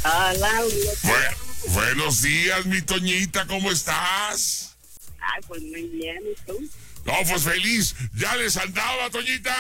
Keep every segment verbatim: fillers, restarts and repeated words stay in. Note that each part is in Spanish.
Hola, Bu- buenos días, mi Toñita, ¿cómo estás? Ay, pues muy bien, ¿y tú? No, pues feliz. Ya les andaba, Toñita.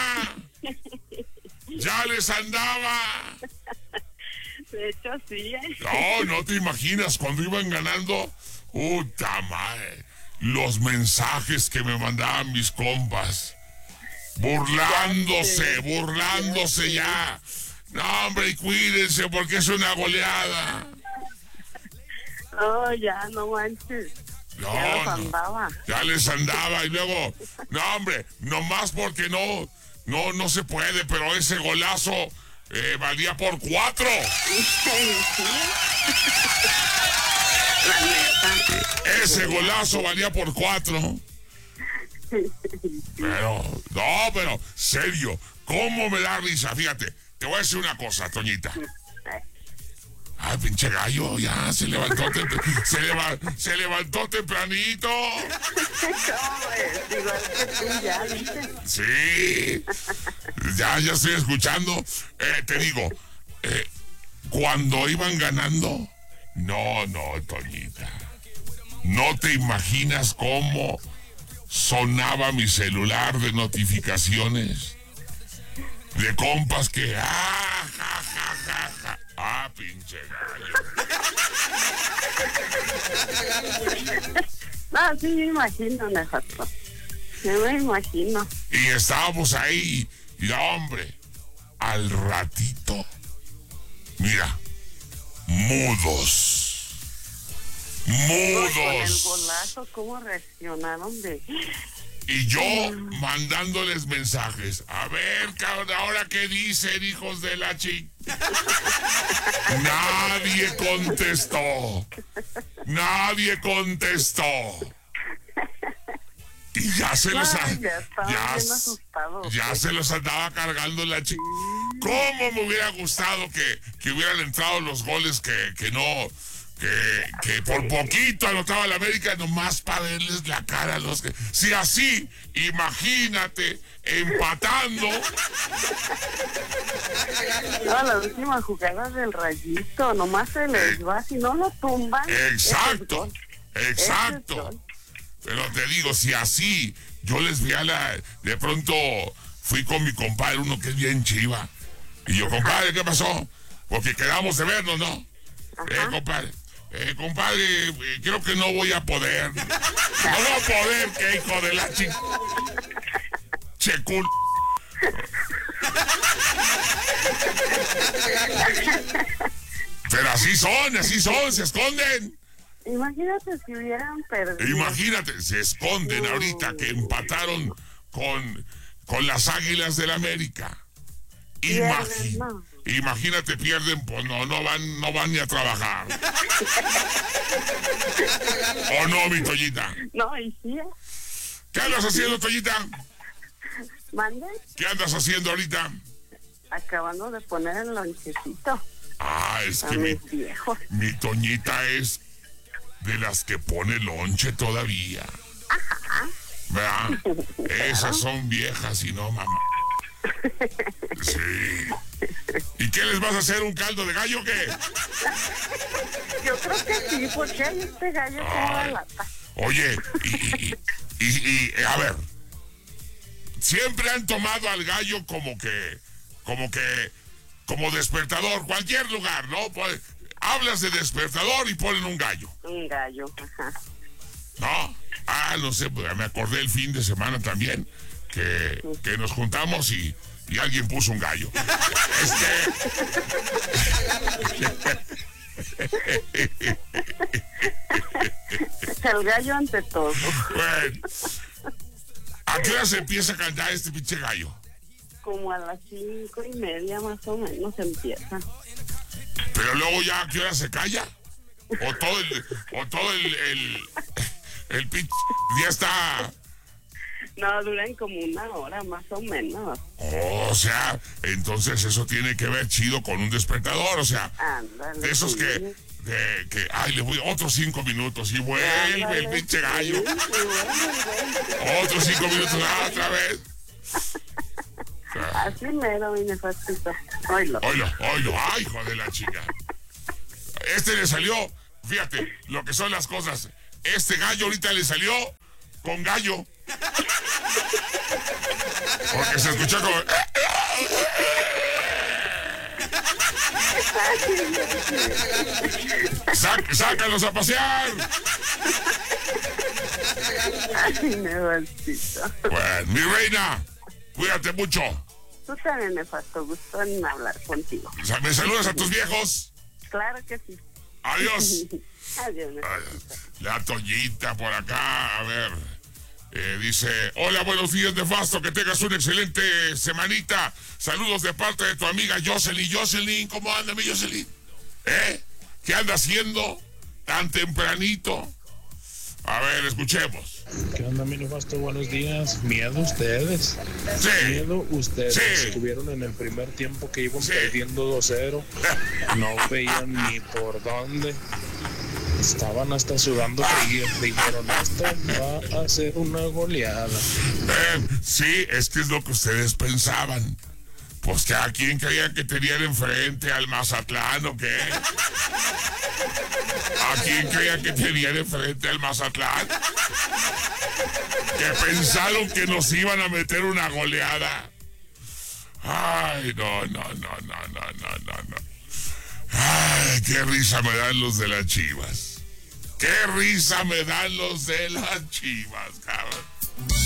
Ya les andaba. De hecho, sí, ¿eh? No, no te imaginas cuando iban ganando. Puta madre. Los mensajes que me mandaban mis compas. Burlándose, burlándose ya. No, hombre, y cuídense porque es una goleada. Oh, ya, no manches. No, Ya los no, andaba. ya les andaba y luego, no, hombre, nomás porque no, no, no se puede, pero ese golazo eh, valía por cuatro. Sí. La neta. Ese golazo valía por cuatro. Pero, no, pero, serio, ¿cómo me da risa? Fíjate, te voy a decir una cosa, Toñita. Ay, pinche gallo, ya se levantó, tem- se, leva- se levantó tempranito. ¿Cómo es? Igual que tú, ya, ¿viste? Sí, ya, ya estoy escuchando. Eh, te digo, eh, cuando iban ganando, no, no, Toñita, no te imaginas cómo sonaba mi celular de notificaciones de compas que, ah, ja, ja, ja, ja, ah, pinche gallo. No, sí me imagino, Nefasto. Sí me imagino. Y estábamos ahí, y hombre, al ratito, mira, mudos. Con el Mudos. golazo, ¿cómo reaccionaron de...? Y yo mandándoles mensajes. A ver, cabrón, ahora qué dicen, hijos de la chica. Nadie contestó. Nadie contestó. Y ya se los Ay, ha- ya estaban ya, bien asustados. ya se los andaba cargando la chica. ¿Cómo me hubiera gustado que, que hubieran entrado los goles que, que no, que, que por poquito anotaba la América, nomás para verles la cara a los que... Si así, imagínate, empatando. No, la última jugada del Rayito, nomás se les va, si no lo tumban. Exacto, ese es exacto. gol. Pero te digo, si así, yo les vi a la... De pronto fui con mi compadre, uno que es bien chiva. Y yo, compadre, ¿qué pasó? Porque quedamos de vernos, ¿no? Eh, compadre. Eh, compadre, eh, creo que no voy a poder. No voy a poder, que hijo de la chica. Che, cul... Pero así son, así son, se esconden. Imagínate si hubieran perdido. Imagínate, se esconden ahorita que empataron con, con las Águilas del América. Imagi- Pierden, no. Imagínate, pierden, pues no, no van, no van ni a trabajar. ¿O no, mi Toñita? No, y sí, ¿eh? ¿Qué andas haciendo, Toñita? Mande, ¿Qué andas haciendo ahorita? acabando de poner el lonchecito Ah, es a que mi, mis viejos. mi Toñita es de las que pone lonche todavía. ¿Verdad? Esas son viejas y no, mamá. Sí. ¿Y qué les vas a hacer? ¿Un caldo de gallo o qué? Yo creo que sí, porque hay este gallo que Ay. da lata. Oye, y, y, y, y- y, a ver, siempre han tomado al gallo como que, como que, como despertador, cualquier lugar, ¿no? Pues, hablas de despertador y ponen un gallo, Un gallo, ajá. ¿no? Ah, no sé, pues, me acordé el fin de semana también que, que nos juntamos y, y alguien puso un gallo. Este, El gallo ante todo. bueno, ¿a qué hora se empieza a cantar este pinche gallo? Como a las cinco y media más o menos empieza. Pero luego ya, ¿a qué hora se calla? O todo el, o todo el, el, el pinche día está... No, duran como una hora más o menos. O sea, entonces eso tiene que ver chido con un despertador, o sea, Ándale. de esos sí. que, de, que, ay, le voy otros cinco minutos y vuelve Ándale, el pinche sí, gallo. sí, vuelve, Otros cinco minutos, ah, otra vez. vuelve. Así mero, mi nefastito. Oílo. Oilo, oilo, ay, hijo de la chica. este le salió, fíjate, lo que son las cosas. Este gallo ahorita le salió con gallo. Porque se escuchó como... Sá, ¡Sácalos a pasear! Ay, Nevastito. Bueno, mi reina, cuídate mucho. Tú también, Nefasto, gusto en hablar contigo. ¿Me saludas a tus viejos? Claro que sí. Adiós. Adiós, Adiós. La Toñita por acá, a ver. Eh, dice, hola, buenos días, Nefasto, que tengas una excelente semanita. Saludos de parte de tu amiga Jocelyn. Jocelyn, ¿cómo anda mi Jocelyn? ¿Eh? ¿Qué anda haciendo tan tempranito? A ver, escuchemos. ¿Qué onda, mi Nefasto? Buenos días. ¿Miedo ustedes? Sí. ¿Miedo ustedes? Sí. Estuvieron en el primer tiempo que iban Sí. perdiendo dos cero. No veían ni por dónde. Estaban hasta sudando frío. Dijeron, esto va a ser una goleada. Eh, sí, es que es lo que ustedes pensaban. Pues que a quién creían que tenían enfrente, al Mazatlán o qué. ¿A quién creían que tenían enfrente al Mazatlán? Que pensaron que nos iban a meter una goleada. Ay, no, no, no, no, no, no, no, no. Ay, qué risa me dan los de las Chivas. Qué risa me dan los de las Chivas.